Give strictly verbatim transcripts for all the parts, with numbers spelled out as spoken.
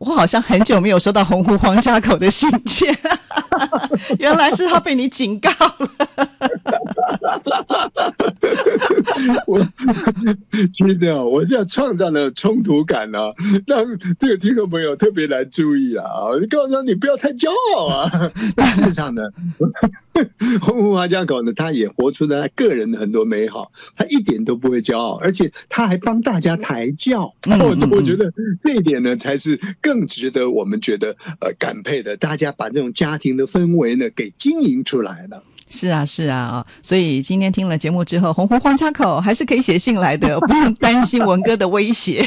我好像很久没有收到洪湖黄家口的信件原来是他被你警告了我觉得哦，我是要创造了冲突感啊，让这个听众朋友特别来注意啊！你告诉他你不要太骄傲啊。但事实上呢，洪湖黄家口呢，他也活出了他个人的很多美好，他一点都不会骄傲，而且他还帮大家抬轿。 嗯嗯嗯我觉得这一点呢，才是更值得我们觉得呃感佩的。大家把这种家庭的氛围呢，给经营出来了。 是啊是啊，所以今天听了节目之后，洪湖黄家口还是可以写信来的，不用担心文哥的威胁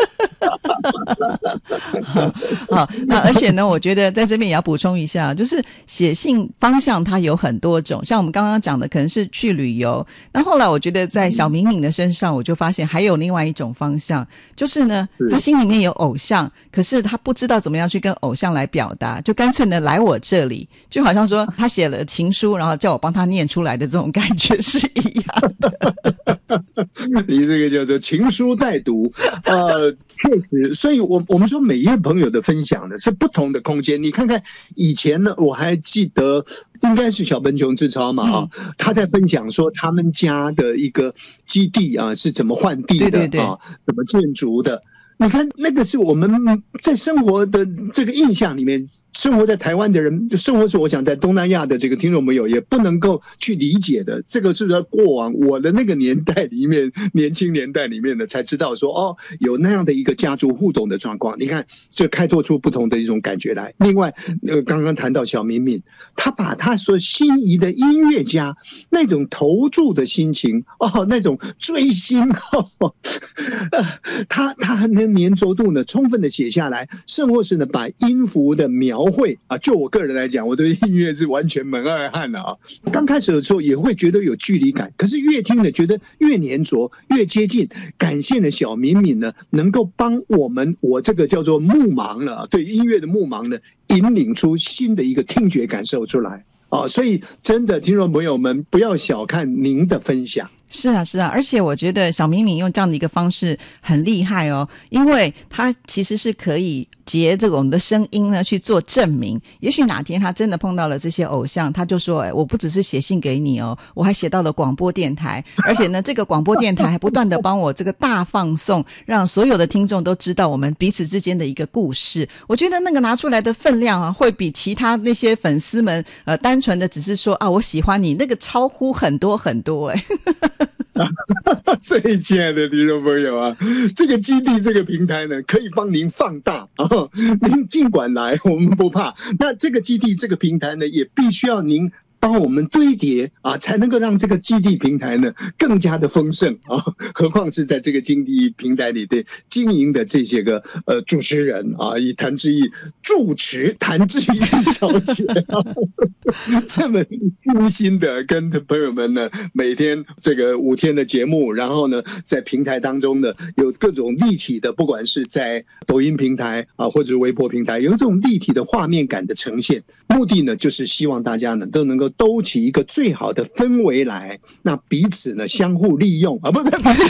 好，那而且呢，我觉得在这边也要补充一下，就是写信方向它有很多种，像我们刚刚讲的可能是去旅游，那后来我觉得在小敏敏的身上，我就发现还有另外一种方向，就是呢，他心里面有偶像，可是他不知道怎么样去跟偶像来表达，就干脆呢来我这里，就好像说他写了情书，然后叫我帮他念出来的这种感觉是一样的你这个叫做情书代读，呃，确实，所以我我们说每一位朋友的分享呢是不同的空间。你看看以前呢，我还记得应该是小笨熊志超嘛啊，嗯、他在分享说他们家的一个基地啊是怎么换地的，对对对啊，怎么建筑的。你看那个是我们在生活的这个印象里面，生活在台湾的人，生活是我想在东南亚的这个听众朋友也不能够去理解的。这个是在过往我的那个年代里面，年轻年代里面的才知道说，哦，有那样的一个家族互动的状况。你看，这开拓出不同的一种感觉来。另外，呃，刚刚谈到小敏敏，他把他所心仪的音乐家那种投注的心情，哦，那种追星，哦，他他能粘着度呢，充分的写下来，甚或是呢，把音符的描绘啊，就我个人来讲，我对音乐是完全门外汉了啊。刚开始的时候也会觉得有距离感，可是越听呢，觉得越粘着，越接近。感谢呢，小敏敏呢，能够帮我们，我这个叫做目盲了，对音乐的目盲呢，引领出新的一个听觉感受出来啊。所以，真的听众朋友们，不要小看您的分享。 是啊是啊，而且我觉得小敏敏用这样的一个方式很厉害哦，因为她其实是可以结这种的声音呢去做证明。也许哪天她真的碰到了这些偶像，她就说，哎，我不只是写信给你哦，我还写到了广播电台，而且呢这个广播电台还不断的帮我这个大放送，让所有的听众都知道我们彼此之间的一个故事。我觉得那个拿出来的分量啊，会比其他那些粉丝们呃单纯的只是说啊我喜欢你，那个超乎很多很多哎所以亲爱的听众朋友啊，这个基地这个平台呢，可以帮您放大啊，您尽管来，我们不怕。那这个基地这个平台呢，也必须要您帮我们堆叠啊，才能够让这个基地平台呢更加的丰盛啊。何况是在这个基地平台里的经营的这些个呃主持人啊，以谭志毅主持谭志毅小姐、啊、这么用心的跟朋友们呢，每天这个五天的节目，然后呢在平台当中呢有各种立体的，不管是在抖音平台啊，或者是微博平台，有这种立体的画面感的呈现。目的呢就是希望大家呢都能够兜起一个最好的氛围来，那彼此呢相互利用啊，不不不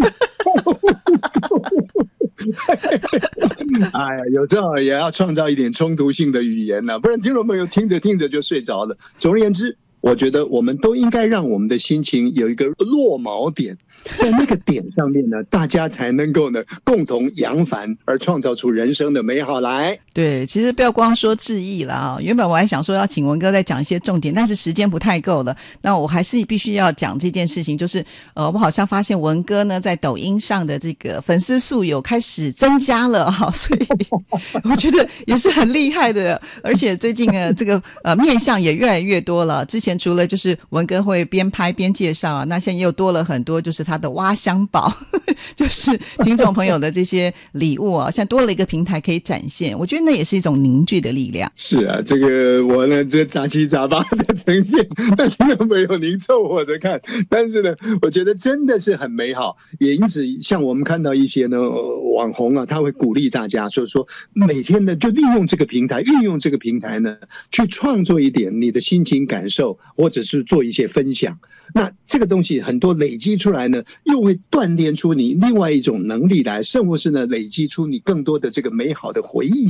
哎呀，有这也要创造一点冲突性的语言呢、啊，不然听众朋友听着听着就睡着了。总而言之，我觉得我们都应该让我们的心情有一个落锚点，在那个点上面呢，大家才能够呢共同扬帆，而创造出人生的美好来。 对，其实不要光说致意了啊！原本我还想说要请文哥再讲一些重点，但是时间不太够了。那我还是必须要讲这件事情，就是呃，我好像发现文哥呢在抖音上的这个粉丝数有开始增加了哈，所以我觉得也是很厉害的。而且最近呢，这个呃面向也越来越多了。之前除了就是文哥会边拍边介绍啊，那现在又多了很多就是他的挖箱宝，就是听众朋友的这些礼物啊，现在多了一个平台可以展现。我觉得那也是一种凝聚的力量。 是啊，这个我呢这杂七杂八的呈现，但听众朋友您凑合着看。但是呢，我觉得真的是很美好，也因此像我们看到一些呢网红啊，他会鼓励大家说说每天呢就利用这个平台，运用这个平台呢去创作一点你的心情感受，或者是做一些分享。那这个东西很多累积出来呢，又会锻炼出你另外一种能力来，甚或是呢累积出你更多的这个美好的回忆。